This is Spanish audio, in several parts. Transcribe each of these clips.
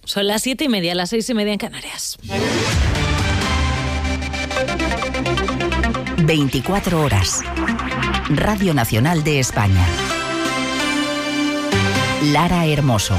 Son las 7:30, las 6:30 en Canarias. 24 horas. Radio Nacional de España. Lara Hermoso.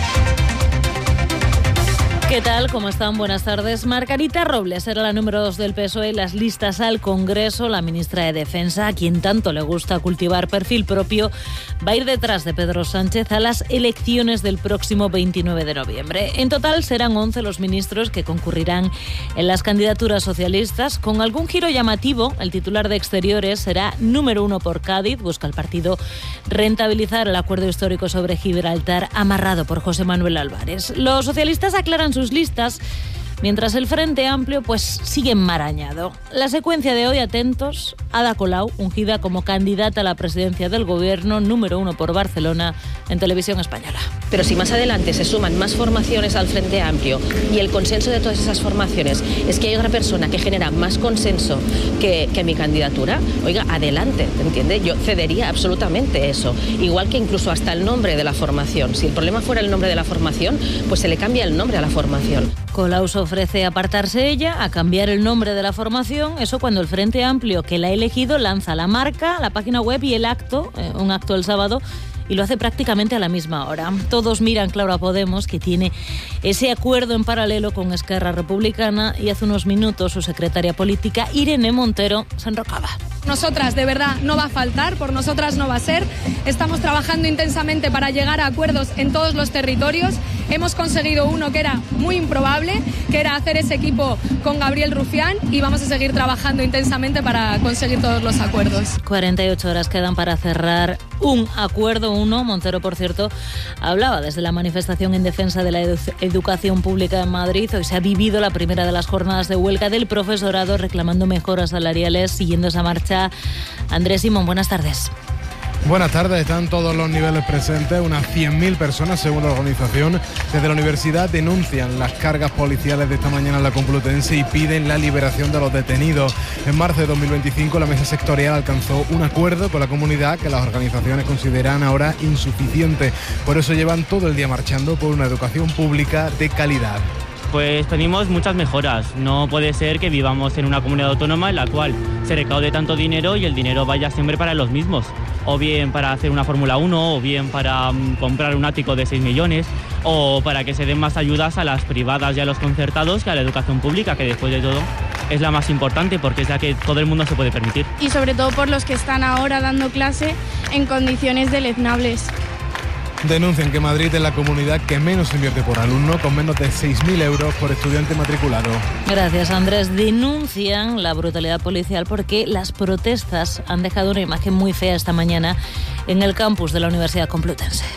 ¿Qué tal? ¿Cómo están? Buenas tardes. Margarita Robles era la número 2 del PSOE en las listas al Congreso. La ministra de Defensa, a quien tanto le gusta cultivar perfil propio, va a ir detrás de Pedro Sánchez a las elecciones del próximo 29 de noviembre. En total serán 11 los ministros que concurrirán en las candidaturas socialistas. Con algún giro llamativo, el titular de Exteriores será número 1 por Cádiz. Busca el partido rentabilizar el acuerdo histórico sobre Gibraltar amarrado por José Manuel Álvarez. Los socialistas aclaran sus listas, mientras el Frente Amplio sigue enmarañado. La secuencia de hoy, atentos: Ada Colau, ungida como candidata a la presidencia del Gobierno, número 1 por Barcelona, en Televisión Española. Pero si más adelante se suman más formaciones al Frente Amplio y el consenso de todas esas formaciones es que hay otra persona que genera más consenso que mi candidatura, oiga, adelante, ¿entiende? Yo cedería absolutamente eso. Igual que incluso hasta el nombre de la formación. Si el problema fuera el nombre de la formación, pues se le cambia el nombre a la formación. Colau se ofrece a apartarse ella, a cambiar el nombre de la formación, eso cuando el Frente Amplio, que la ha elegido, lanza la marca, la página web y el acto, un acto el sábado, y lo hace prácticamente a la misma hora. Todos miran, claro, a Podemos, que tiene ese acuerdo en paralelo con Esquerra Republicana, y hace unos minutos su secretaria política, Irene Montero, se enrocaba. Nosotras, de verdad, no va a faltar, por nosotras no va a ser. Estamos trabajando intensamente para llegar a acuerdos en todos los territorios. Hemos conseguido uno que era muy improbable, que era hacer ese equipo con Gabriel Rufián, y vamos a seguir trabajando intensamente para conseguir todos los acuerdos. 48 horas quedan para cerrar un acuerdo. Montero, por cierto, hablaba desde la manifestación en defensa de la educación pública en Madrid. Hoy se ha vivido la primera de las jornadas de huelga del profesorado reclamando mejoras salariales. Siguiendo esa marcha, Andrés Simón, buenas tardes. Buenas tardes, están todos los niveles presentes, unas 100.000 personas según la organización. Desde la universidad denuncian las cargas policiales de esta mañana en la Complutense y piden la liberación de los detenidos. En marzo de 2025 la mesa sectorial alcanzó un acuerdo con la comunidad que las organizaciones consideran ahora insuficiente. Por eso llevan todo el día marchando por una educación pública de calidad. Pues pedimos muchas mejoras. No puede ser que vivamos en una comunidad autónoma en la cual se recaude tanto dinero y el dinero vaya siempre para los mismos. O bien para hacer una Fórmula 1, o bien para comprar un ático de 6 millones, o para que se den más ayudas a las privadas y a los concertados que a la educación pública, que después de todo es la más importante porque es la que todo el mundo se puede permitir. Y sobre todo por los que están ahora dando clase en condiciones deleznables. Denuncian que Madrid es la comunidad que menos invierte por alumno, con menos de 6.000 euros por estudiante matriculado. Gracias, Andrés. Denuncian la brutalidad policial porque las protestas han dejado una imagen muy fea esta mañana en el campus de la Universidad Complutense.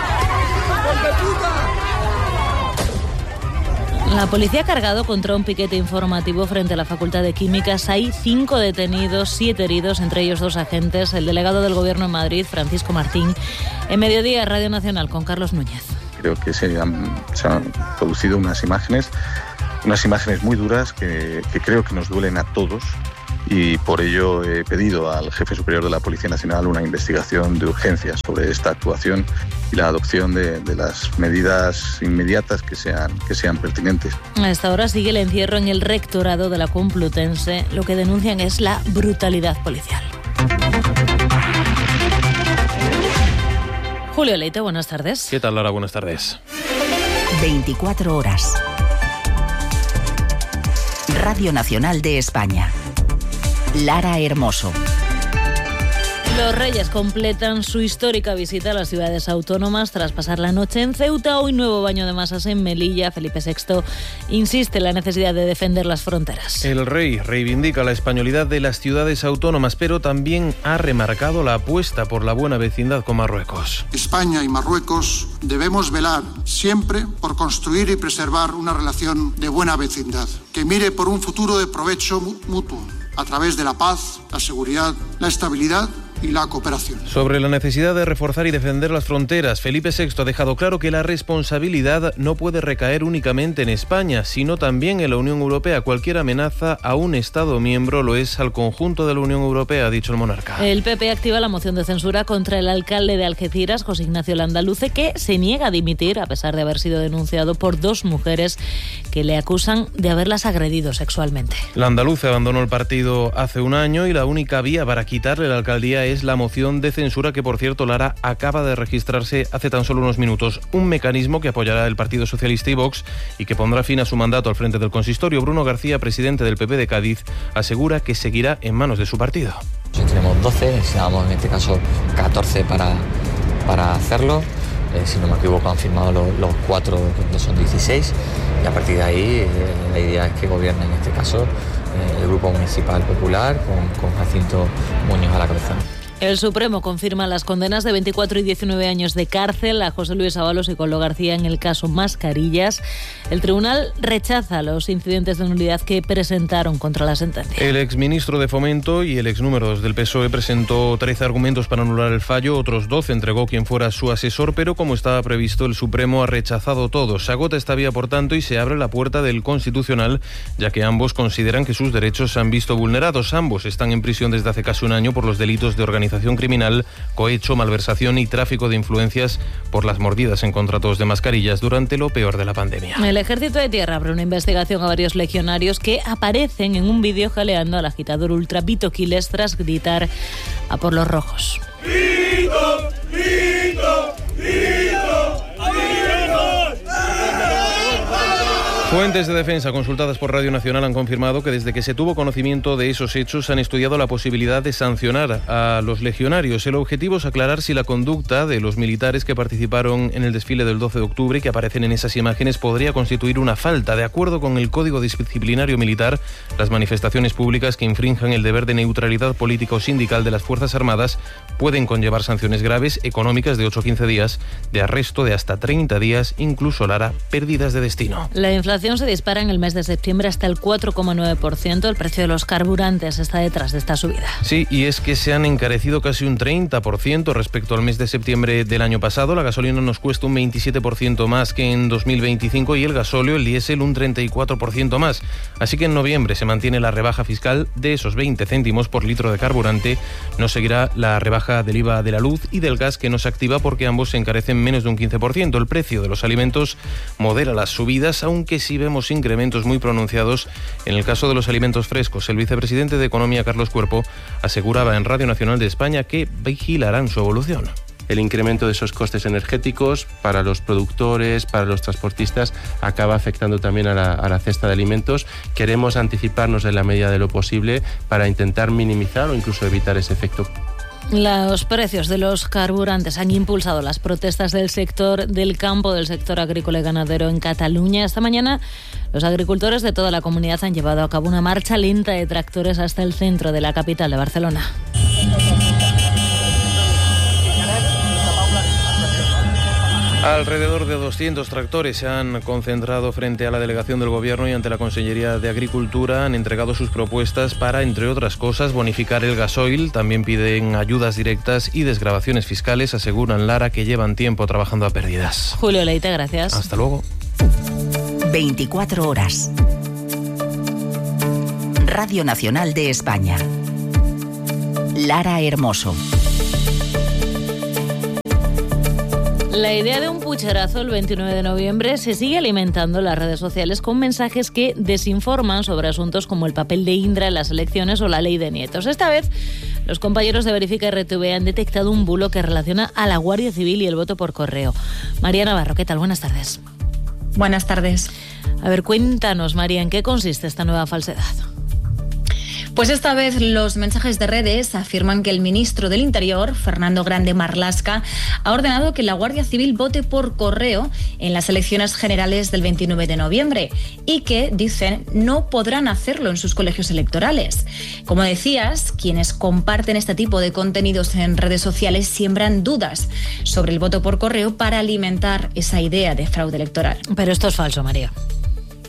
La policía ha cargado contra un piquete informativo frente a la Facultad de Químicas. Hay 5 detenidos, 7 heridos, entre ellos 2 agentes. El delegado del Gobierno en Madrid, Francisco Martín, en Mediodía, Radio Nacional, con Carlos Núñez. Creo que se han producido unas imágenes muy duras que creo que nos duelen a todos. Y por ello he pedido al jefe superior de la Policía Nacional una investigación de urgencia sobre esta actuación y la adopción de las medidas inmediatas que sean pertinentes. A esta hora sigue el encierro en el rectorado de la Complutense. Lo que denuncian es la brutalidad policial. Julio Leite, buenas tardes. ¿Qué tal, Lara? Buenas tardes. 24 horas. Radio Nacional de España. Lara Hermoso. Los Reyes completan su histórica visita a las ciudades autónomas tras pasar la noche en Ceuta. Hoy nuevo baño de masas en Melilla. Felipe VI insiste en la necesidad de defender las fronteras. El rey reivindica la españolidad de las ciudades autónomas, pero también ha remarcado la apuesta por la buena vecindad con Marruecos. España y Marruecos debemos velar siempre por construir y preservar una relación de buena vecindad, que mire por un futuro de provecho mutuo, a través de la paz, la seguridad, la estabilidad y la cooperación. Sobre la necesidad de reforzar y defender las fronteras, Felipe VI ha dejado claro que la responsabilidad no puede recaer únicamente en España, sino también en la Unión Europea. Cualquier amenaza a un Estado miembro lo es al conjunto de la Unión Europea, ha dicho el monarca. El PP activa la moción de censura contra el alcalde de Algeciras, José Ignacio Landaluce, que se niega a dimitir a pesar de haber sido denunciado por 2 mujeres que le acusan de haberlas agredido sexualmente. Landaluce abandonó el partido hace un año y la única vía para quitarle la alcaldía es la moción de censura que, por cierto, Lara, acaba de registrarse hace tan solo unos minutos. Un mecanismo que apoyará el Partido Socialista y Vox y que pondrá fin a su mandato al frente del consistorio. Bruno García, presidente del PP de Cádiz, asegura que seguirá en manos de su partido. Tenemos 12, necesitábamos en este caso 14 para hacerlo. Si no me equivoco, han firmado los 4, que son 16, y a partir de ahí la idea es que gobierne en este caso el Grupo Municipal Popular con Jacinto Muñoz a la cabeza. El Supremo confirma las condenas de 24 y 19 años de cárcel a José Luis Ábalos y Coldo García en el caso Mascarillas. El tribunal rechaza los incidentes de nulidad que presentaron contra la sentencia. El exministro de Fomento y el exnúmero 2 del PSOE presentó 13 argumentos para anular el fallo, otros 12 entregó quien fuera su asesor, pero como estaba previsto, el Supremo ha rechazado todos. Se agota esta vía, por tanto, y se abre la puerta del Constitucional, ya que ambos consideran que sus derechos se han visto vulnerados. Ambos están en prisión desde hace casi un año por los delitos de organización criminal, cohecho, malversación y tráfico de influencias por las mordidas en contratos de mascarillas durante lo peor de la pandemia. El Ejército de Tierra abre una investigación a varios legionarios que aparecen en un vídeo jaleando al agitador ultra Vito Quiles tras gritar a por los rojos. ¡Vito! ¡Vito! ¡Vito! Fuentes de defensa consultadas por Radio Nacional han confirmado que desde que se tuvo conocimiento de esos hechos han estudiado la posibilidad de sancionar a los legionarios. El objetivo es aclarar si la conducta de los militares que participaron en el desfile del 12 de octubre y que aparecen en esas imágenes podría constituir una falta. De acuerdo con el Código Disciplinario Militar, las manifestaciones públicas que infrinjan el deber de neutralidad política o sindical de las Fuerzas Armadas pueden conllevar sanciones graves, económicas de 8 a 15 días, de arresto de hasta 30 días, incluso, Lara, pérdidas de destino. La inflación se dispara en el mes de septiembre hasta el 4,9%. El precio de los carburantes está detrás de esta subida. Sí, y es que se han encarecido casi un 30% respecto al mes de septiembre del año pasado. La gasolina nos cuesta un 27% más que en 2025 y el gasóleo, el diésel, un 34% más. Así que en noviembre se mantiene la rebaja fiscal de esos 20 céntimos por litro de carburante. No seguirá la rebaja del IVA de la luz y del gas, que no se activa porque ambos se encarecen menos de un 15%. El precio de los alimentos modera las subidas, aunque sí vemos incrementos muy pronunciados en el caso de los alimentos frescos. El vicepresidente de Economía, Carlos Cuerpo, aseguraba en Radio Nacional de España que vigilarán su evolución. El incremento de esos costes energéticos para los productores, para los transportistas, acaba afectando también a la cesta de alimentos. Queremos anticiparnos en la medida de lo posible para intentar minimizar o incluso evitar ese efecto. Los precios de los carburantes han impulsado las protestas del sector del campo, del sector agrícola y ganadero en Cataluña. Esta mañana los agricultores de toda la comunidad han llevado a cabo una marcha lenta de tractores hasta el centro de la capital de Barcelona. Alrededor de 200 tractores se han concentrado frente a la delegación del Gobierno y ante la Consellería de Agricultura. Han entregado sus propuestas para, entre otras cosas, bonificar el gasoil. También piden ayudas directas y desgravaciones fiscales. Aseguran, Lara, que llevan tiempo trabajando a pérdidas. Julio Leite, gracias. Hasta luego. 24 horas. Radio Nacional de España. Lara Hermoso. La idea de un pucherazo el 29 de noviembre se sigue alimentando en las redes sociales con mensajes que desinforman sobre asuntos como el papel de Indra en las elecciones o la ley de nietos. Esta vez, los compañeros de Verifica RTV han detectado un bulo que relaciona a la Guardia Civil y el voto por correo. María Navarro, ¿qué tal? Buenas tardes. Buenas tardes. A ver, cuéntanos, María, ¿en qué consiste esta nueva falsedad? Pues esta vez los mensajes de redes afirman que el ministro del Interior, Fernando Grande Marlaska, ha ordenado que la Guardia Civil vote por correo en las elecciones generales del 29 de noviembre y que, dicen, no podrán hacerlo en sus colegios electorales. Como decías, quienes comparten este tipo de contenidos en redes sociales siembran dudas sobre el voto por correo para alimentar esa idea de fraude electoral. Pero esto es falso, María.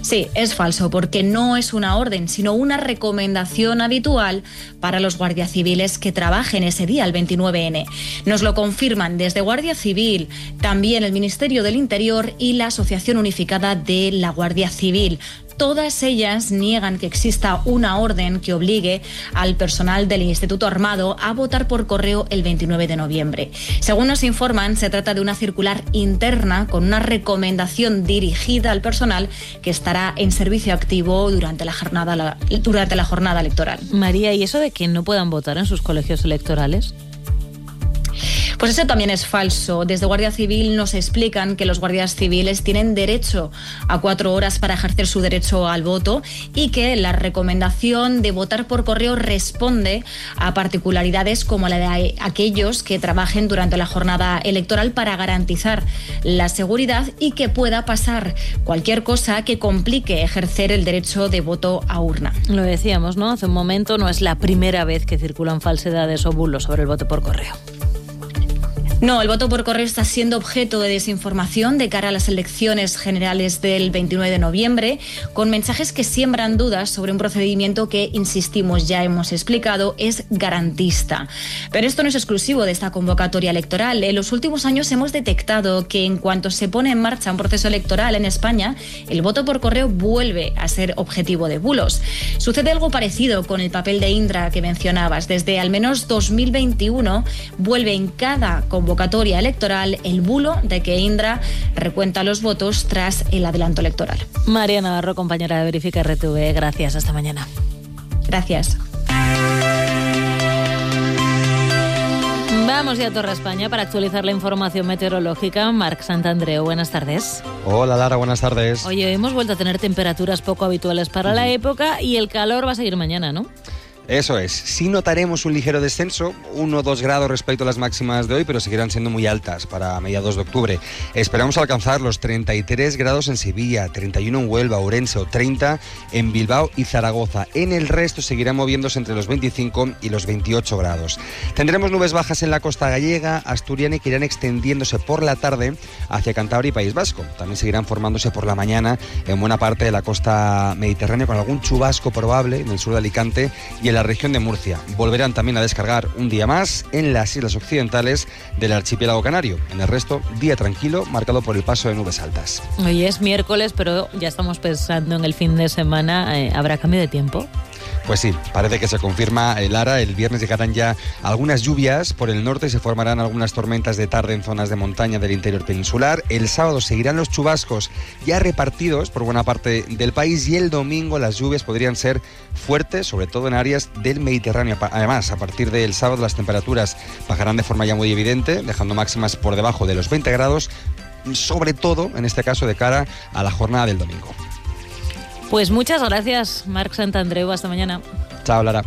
Sí, es falso, porque no es una orden, sino una recomendación habitual para los guardias civiles que trabajen ese día, el 29N. Nos lo confirman desde Guardia Civil, también el Ministerio del Interior y la Asociación Unificada de la Guardia Civil. Todas ellas niegan que exista una orden que obligue al personal del Instituto Armado a votar por correo el 29 de noviembre. Según nos informan, se trata de una circular interna con una recomendación dirigida al personal que estará en servicio activo durante la jornada electoral. María, ¿y eso de que no puedan votar en sus colegios electorales? Pues eso también es falso. Desde Guardia Civil nos explican que los guardias civiles tienen derecho a 4 horas para ejercer su derecho al voto y que la recomendación de votar por correo responde a particularidades como la de aquellos que trabajen durante la jornada electoral para garantizar la seguridad y que pueda pasar cualquier cosa que complique ejercer el derecho de voto a urna. Lo decíamos, ¿no? Hace un momento, no es la primera vez que circulan falsedades o bulos sobre el voto por correo. No, el voto por correo está siendo objeto de desinformación de cara a las elecciones generales del 29 de noviembre, con mensajes que siembran dudas sobre un procedimiento que, insistimos, ya hemos explicado, es garantista. Pero esto no es exclusivo de esta convocatoria electoral. En los últimos años hemos detectado que en cuanto se pone en marcha un proceso electoral en España, el voto por correo vuelve a ser objetivo de bulos. Sucede algo parecido con el papel de Indra que mencionabas. Desde al menos 2021 vuelve en cada convocatoria electoral el bulo de que Indra recuenta los votos tras el adelanto electoral. María Navarro, compañera de Verifica RTV, gracias, hasta mañana. Gracias. Vamos ya a Torre España para actualizar la información meteorológica. Marc Santandreu, buenas tardes. Hola Lara, buenas tardes. Oye, hemos vuelto a tener temperaturas poco habituales para la época y el calor va a seguir mañana, ¿no? Eso es, sí notaremos un ligero descenso, 1 o 2 grados respecto a las máximas de hoy, pero seguirán siendo muy altas para mediados de octubre. Esperamos alcanzar los 33 grados en Sevilla, 31 en Huelva, Ourense o 30 en Bilbao y Zaragoza. En el resto seguirán moviéndose entre los 25 y los 28 grados. Tendremos nubes bajas en la costa gallega, asturiana y que irán extendiéndose por la tarde hacia Cantabria y País Vasco. También seguirán formándose por la mañana en buena parte de la costa mediterránea con algún chubasco probable en el sur de Alicante y en la región de Murcia. Volverán también a descargar un día más en las islas occidentales del archipiélago canario. En el resto, día tranquilo, marcado por el paso de nubes altas. Hoy es miércoles, pero ya estamos pensando en el fin de semana. ¿Habrá cambio de tiempo? Pues sí, parece que se confirma, Lara. El viernes llegarán ya algunas lluvias por el norte y se formarán algunas tormentas de tarde en zonas de montaña del interior peninsular. El sábado seguirán los chubascos ya repartidos por buena parte del país y el domingo las lluvias podrían ser fuertes, sobre todo en áreas del Mediterráneo. Además, a partir del sábado las temperaturas bajarán de forma ya muy evidente, dejando máximas por debajo de los 20 grados, sobre todo en este caso de cara a la jornada del domingo. Pues muchas gracias, Marc Santandreu. Hasta mañana. Chao, Lara.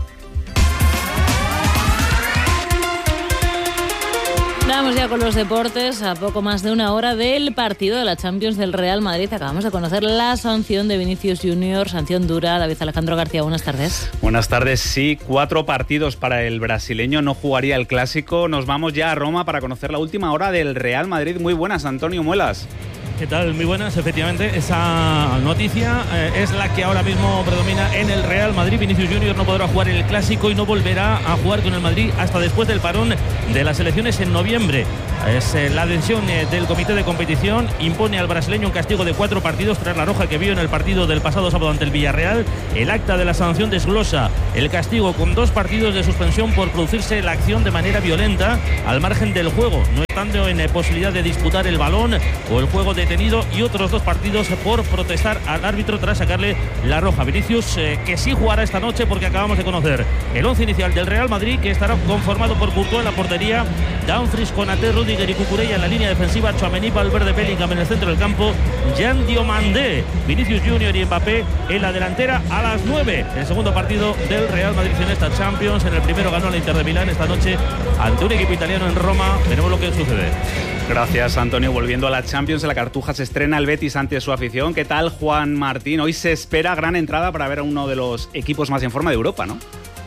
Vamos ya con los deportes. A poco más de una hora del partido de la Champions del Real Madrid. Acabamos de conocer la sanción de Vinicius Junior, sanción dura. David Alejandro García, buenas tardes. Buenas tardes, sí, 4 partidos para el brasileño, no jugaría el Clásico. Nos vamos ya a Roma para conocer la última hora del Real Madrid. Muy buenas, Antonio Muelas. ¿Qué tal? Muy buenas, efectivamente, esa noticia es la que ahora mismo predomina en el Real Madrid. Vinicius Junior no podrá jugar el Clásico y no volverá a jugar con el Madrid hasta después del parón de las elecciones en noviembre. Es la decisión del comité de competición, impone al brasileño un castigo de 4 partidos tras la roja que vio en el partido del pasado sábado ante el Villarreal. El acta de la sanción desglosa el castigo con 2 partidos de suspensión por producirse la acción de manera violenta al margen del juego, no estando en posibilidad de disputar el balón o el juego detenido, y otros 2 partidos por protestar al árbitro tras sacarle la roja. Vinicius que sí jugará esta noche porque acabamos de conocer el 11 inicial del Real Madrid, que estará conformado por Courtois en la portería, Dumfries, Konaté, Rudiger y Cucurella en la línea defensiva, Tchouaméni, Valverde, Bellingham en el centro del campo, Jan Diomandé, Vinicius Junior y Mbappé en la delantera a las 9. El segundo partido del Real Madrid en esta Champions. En el primero ganó el Inter de Milán, esta noche ante un equipo italiano en Roma. Veremos lo que sucede. Gracias, Antonio. Volviendo a la Champions, en la Cartuja se estrena el Betis ante su afición. ¿Qué tal, Juan Martín? Hoy se espera gran entrada para ver a uno de los equipos más en forma de Europa, ¿no?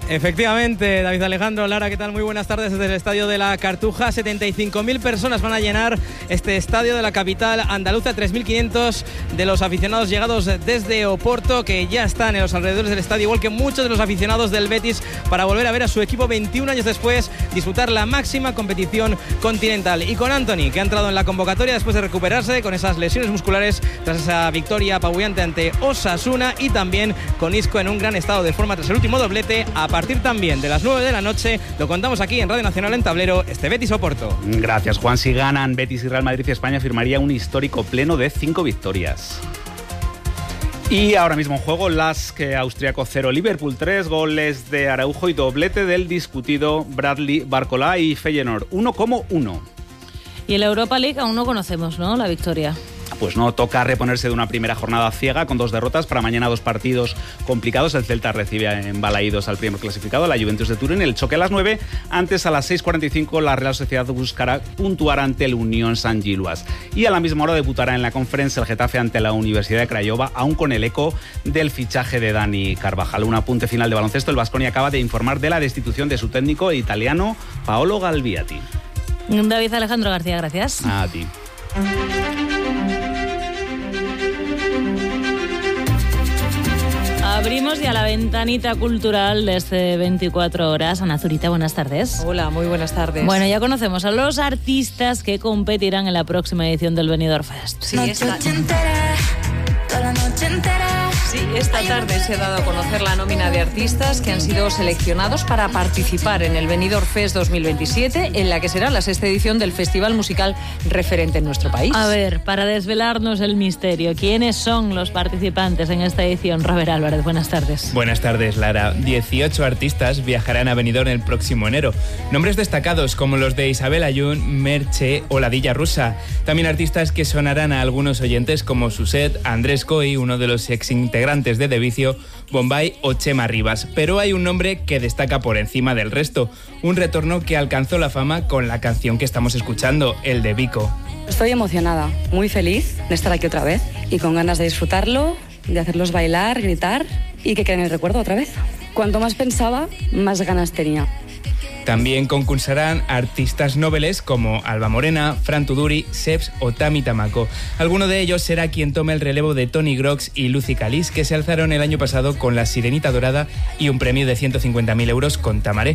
Efectivamente, David Alejandro, Lara, ¿qué tal? Muy buenas tardes desde el Estadio de la Cartuja. 75.000 personas van a llenar este estadio de la capital andaluza. 3.500 de los aficionados llegados desde Oporto, que ya están en los alrededores del estadio, igual que muchos de los aficionados del Betis, para volver a ver a su equipo 21 años después disputar la máxima competición continental. Y con Antony, que ha entrado en la convocatoria después de recuperarse con esas lesiones musculares tras esa victoria apabullante ante Osasuna, y también con Isco en un gran estado de forma tras el último doblete. A partir también de las 9 de la noche, lo contamos aquí en Radio Nacional en Tablero, este Betis Oporto. Gracias, Juan. Si ganan Betis y Real Madrid, España firmaría un histórico pleno de 5 victorias. Y ahora mismo en juego LASK austriaco 0, Liverpool 3, goles de Araujo y doblete del discutido Bradley Barcola, y Feyenoord 1-1. Y en la Europa League aún no conocemos, ¿no?, la victoria. Pues no, toca reponerse de una primera jornada ciega con 2 derrotas. Para mañana 2 partidos complicados. El Celta recibe en Balaídos al primer clasificado, la Juventus de Turín. El choque a las 9. Antes, a las 6:45, la Real Sociedad buscará puntuar ante el Unión San Giluas. Y a la misma hora debutará en la Conference el Getafe ante la Universidad de Craiova, aún con el eco del fichaje de Dani Carvajal. Un apunte final de baloncesto. El Baskonia acaba de informar de la destitución de su técnico italiano, Paolo Galviati. David Alejandro García, gracias. A ti. Abrimos ya la ventanita cultural de este 24 horas. Ana Zurita, buenas tardes. Hola, muy buenas tardes. Bueno, ya conocemos a los artistas que competirán en la próxima edición del Benidorm Fest. Sí, esta tarde se ha dado a conocer la nómina de artistas que han sido seleccionados para participar en el Benidorm Fest 2027, en la que será la 6ª edición del festival musical referente en nuestro país. A ver, para desvelarnos el misterio, ¿quiénes son los participantes en esta edición? Robert Álvarez, buenas tardes. Buenas tardes, Lara. 18 artistas viajarán a Benidorm el próximo enero. Nombres destacados como los de Isabel Ayun, Merche o La Dilla Rusa. También artistas que sonarán a algunos oyentes como Suset, Andrés Coy, uno de los exintegrantes de De Vicio, Bombay o Chema Rivas. Pero hay un nombre que destaca por encima del resto, un retorno que alcanzó la fama con la canción que estamos escuchando, el de Vico. Estoy emocionada, muy feliz de estar aquí otra vez y con ganas de disfrutarlo, de hacerlos bailar, gritar y que quede en el recuerdo otra vez. Cuanto más pensaba, más ganas tenía. También concursarán artistas noveles como Alba Morena, Fran Tuduri, Seps o Tami Tamako. Alguno de ellos será quien tome el relevo de Tony Grox y Lucy Calis, que se alzaron el año pasado con La Sirenita Dorada y un premio de 150.000 euros con Tamaré.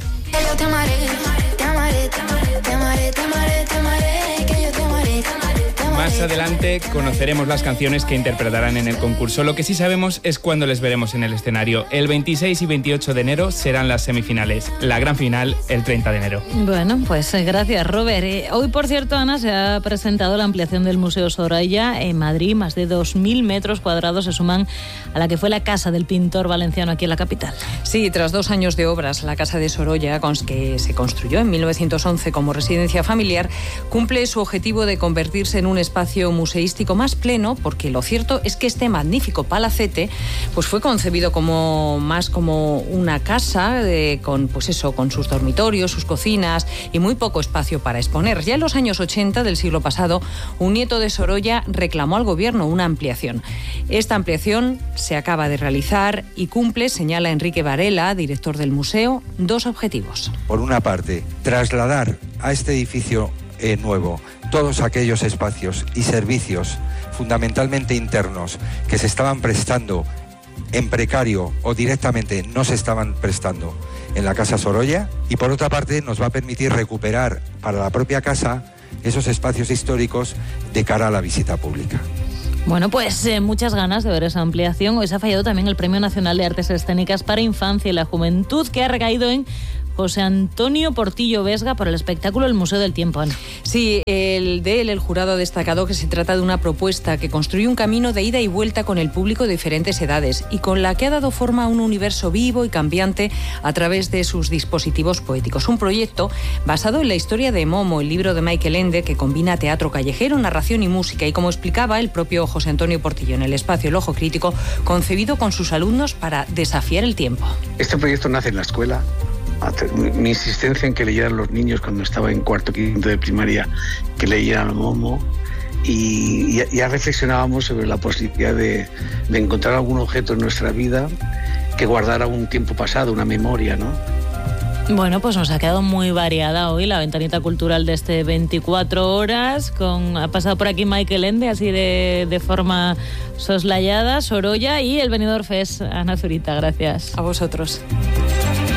Más adelante conoceremos las canciones que interpretarán en el concurso. Lo que sí sabemos es cuándo les veremos en el escenario. El 26 y 28 de enero serán las semifinales. La gran final el 30 de enero. Bueno, pues gracias, Robert. Hoy, por cierto, Ana, se ha presentado la ampliación del Museo Sorolla en Madrid. Más de 2.000 metros cuadrados se suman a la que fue la casa del pintor valenciano aquí en la capital. Sí, tras 2 años de obras, la Casa de Sorolla, que se construyó en 1911 como residencia familiar, cumple su objetivo de convertirse en un espacio museístico más pleno, porque lo cierto es que este magnífico palacete pues fue concebido como una casa con sus dormitorios, sus cocinas y muy poco espacio para exponer. Ya en los años 80 del siglo pasado, un nieto de Sorolla reclamó al gobierno una ampliación. Esta ampliación se acaba de realizar y cumple, señala Enrique Varela, director del museo, 2 objetivos. Por una parte, trasladar a este edificio nuevo todos aquellos espacios y servicios fundamentalmente internos que se estaban prestando en precario o directamente no se estaban prestando en la Casa Sorolla, y por otra parte nos va a permitir recuperar para la propia casa esos espacios históricos de cara a la visita pública. Bueno, pues muchas ganas de ver esa ampliación. Hoy se ha fallado también el Premio Nacional de Artes Escénicas para Infancia y la Juventud, que ha recaído en José Antonio Portillo Vesga por el espectáculo El Museo del Tiempo, Ana. Sí, el jurado ha destacado que se trata de una propuesta que construye un camino de ida y vuelta con el público de diferentes edades y con la que ha dado forma a un universo vivo y cambiante a través de sus dispositivos poéticos. Un proyecto basado en la historia de Momo, el libro de Michael Ende, que combina teatro callejero, narración y música, y como explicaba el propio José Antonio Portillo en el espacio El Ojo Crítico, concebido con sus alumnos para desafiar el tiempo. Este proyecto nace en la escuela. Mi insistencia en que leyeran los niños cuando estaba en 4o 5 de primaria, que leyeran a Momo, y ya reflexionábamos sobre la posibilidad de encontrar algún objeto en nuestra vida que guardara un tiempo pasado, una memoria, ¿no? Bueno, pues nos ha quedado muy variada hoy la ventanita cultural de este 24 horas. Ha pasado por aquí Michael Ende, así de forma soslayada, Sorolla y el Benidorm Fest. Ana Zurita, gracias. A vosotros.